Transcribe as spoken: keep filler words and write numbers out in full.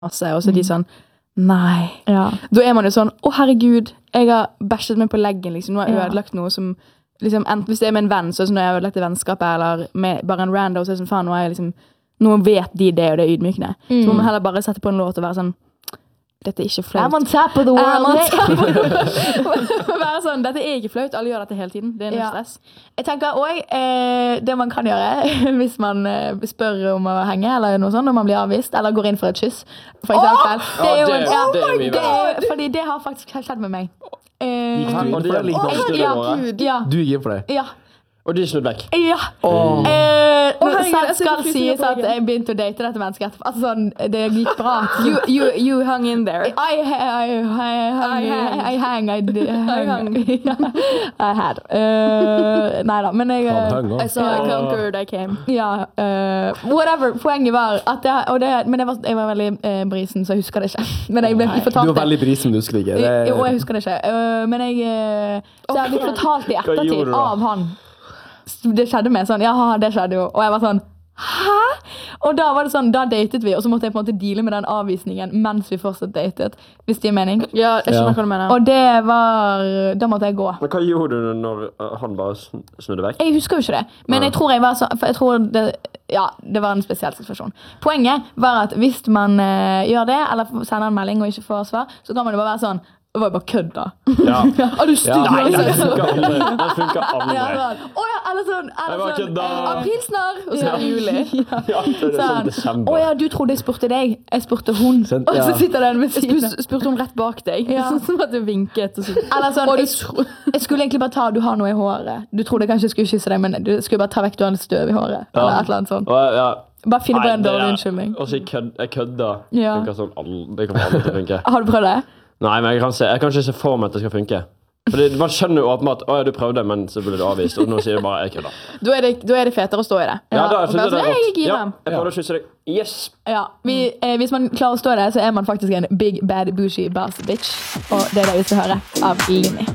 masse, og så er de sånn, nei. Ja. Da er man jo sånn, å herregud, jeg har bæsjet meg på leggen, liksom. Nå har jeg ødelagt noe som, liksom, enten hvis det er med en venn, så er det sånn, når jeg har ødelagt et vennskap, eller med bare en random, så er det sånn, faen, nå er jeg liksom, nå vet de det, og det er ydmykende. Mm. Så må man heller bare sette på en låt og være sånn, dette er ikke flaut. I'm on top of the world. Være sånn, dette er ikke flaut, alle gjør dette hele tiden. Det er noe stress. Jeg tenker også, eh, det man kan gjøre, hvis man eh, spør om å henge, eller noe sånt, når man blir avvist, eller går inn for et kyss, for eksempel. Oh! Det er jo en, ja, det, er det, er, fordi det har faktisk skjedd med meg. Eh, gikk du inn for det? Like ja, ja. Du gikk inn for det? Ja. Og de snudd vekk? Ja. Oh. Eh, oh, herregud, jeg skal sies at jeg begynte å date dette mennesket. Altså sånn, det gikk bra. You, you, you hung in there. I, I, I, I, I hang. I, I hung. I had. Uh, neida, men jeg... I saw I conquered, I came. Ja, uh, whatever. Poenget var at det, og det, men jeg var, jeg var veldig uh, brisen, så jeg husker det ikke. Men jeg ble ikke fortalt det. Du var veldig brisen, men du husker det ikke. Det... Jo, jeg husker det ikke. Uh, men jeg... Uh, så jeg ble fortalt i ettertid av han. Det skjedde med sånn, ja, det skjedde jo. Og jeg var sånn, hæ? Og da var det sånn, da datet vi, og så måtte jeg på en måte deale med den avvisningen mens vi fortsatt datet, hvis det gir mening. Ja, jeg skjønner ja. Hva du mener. Og det var, da måtte jeg gå. Men hva gjorde du når han bare snudde vekk? Jeg husker jo ikke det, men jeg tror jeg var sånn, for jeg tror det, ja, det var en spesiell situasjon. Poenget var at hvis man uh, gjør det, eller sender en melding og ikke får svar, så kan man jo bare være sånn, det var jo bare kødd da. Ja. Og du styrer ja, nei, det funker aldri. Det funker aldri. Ja, sånn. Åja, eller sånn, eller sånn eh, aprilsnarr, og så er det juli. Ja, ja det er sånn desember. Åja, du trodde jeg spurte deg. Jeg spurte hun. Sent, ja. Og så sitter den ved siden. Jeg spurte hun rett bak deg. Ja. Som at du vinket. Og så. Eller sånn, jeg, jeg skulle egentlig bare ta, du har noe i håret. Du trodde kanskje jeg skulle kysse deg, men du skulle bare ta vekk, du har en støv i håret. Ja. Eller et eller annet sånt. Ja. Bare finne på en dårlig unnskyldning. Og så jeg kødder. Ja. Sånn, det kommer aldri til å funke. Har du prøvd det? Nei, men jeg kan, se, jeg kan ikke se for meg at det skal funke. Fordi man skjønner jo åpenbart at åja, du prøvde, men så ble du avvist. Og nå sier du bare, jeg kødder. Da er det, da er det fetere å stå i det. Ja, da synes jeg det er godt. Ja, jeg prøvde å kysse deg. Yes! Ja, vi, eh, hvis man klarer å stå i det, så er man faktisk en big, bad, bougie, boss bitch. Og det er det vi skal høre av Linni.